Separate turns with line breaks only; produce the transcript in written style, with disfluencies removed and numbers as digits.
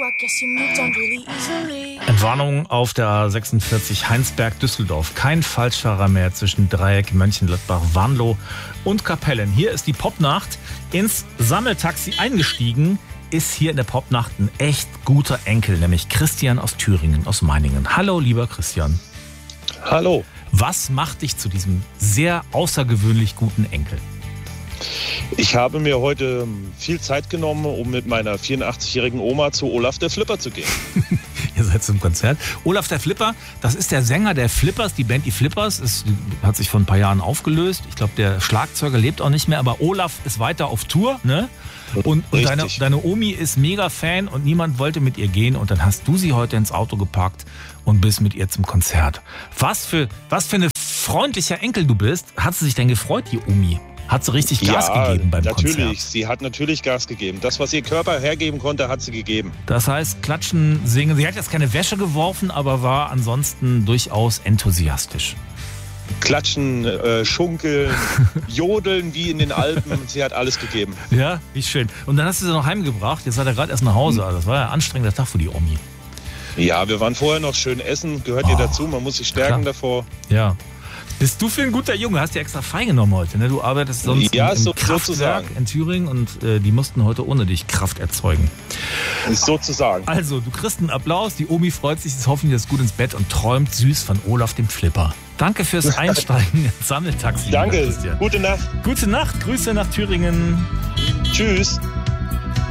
Entwarnung auf der 46 Heinsberg-Düsseldorf. Kein Falschfahrer mehr zwischen Dreieck, Mönchengladbach, Warnlo und Kapellen. Hier ist die Popnacht. Ins Sammeltaxi eingestiegen ist hier in der Popnacht ein echt guter Enkel, nämlich Christian aus Thüringen, aus Meiningen. Hallo, lieber Christian.
Hallo.
Was macht dich zu diesem sehr außergewöhnlich guten Enkel?
Ich habe mir heute viel Zeit genommen, um mit meiner 84-jährigen Oma zu Olaf der Flipper zu gehen.
Ihr seid zum Konzert. Olaf der Flipper, das ist der Sänger der Flippers, die Band Die Flippers, hat sich vor ein paar Jahren aufgelöst. Ich glaube, der Schlagzeuger lebt auch nicht mehr, aber Olaf ist weiter auf Tour, ne? Und deine Omi ist mega Fan und niemand wollte mit ihr gehen und dann hast du sie heute ins Auto gepackt und bist mit ihr zum Konzert. Was für eine freundlicher Enkel du bist. Hat sie sich denn gefreut, die Omi? Hat sie richtig Gas gegeben beim Konzert?
Natürlich. Sie hat natürlich Gas gegeben. Das, was ihr Körper hergeben konnte, hat sie gegeben.
Das heißt, klatschen, singen. Sie hat jetzt keine Wäsche geworfen, aber war ansonsten durchaus enthusiastisch.
Klatschen, schunkeln, jodeln wie in den Alpen. Sie hat alles gegeben.
Ja, wie schön. Und dann hast du sie noch heimgebracht. Jetzt seid ihr gerade erst nach Hause. Also das war ja ein anstrengender Tag für die Omi.
Ja, wir waren vorher noch schön essen. Gehört ihr dazu. Man muss sich stärken davor.
Ja. Bist du für ein guter Junge? Hast dir extra frei genommen heute, ne? Du arbeitest sonst im Kraftwerk in Thüringen und die mussten heute ohne dich Kraft erzeugen.
Sozusagen.
Also, du kriegst einen Applaus, die Omi freut sich, ist hoffentlich gut ins Bett und träumt süß von Olaf dem Flipper. Danke fürs Einsteigen ins Sammeltaxi.
Danke, gute Nacht.
Gute Nacht, Grüße nach Thüringen.
Tschüss.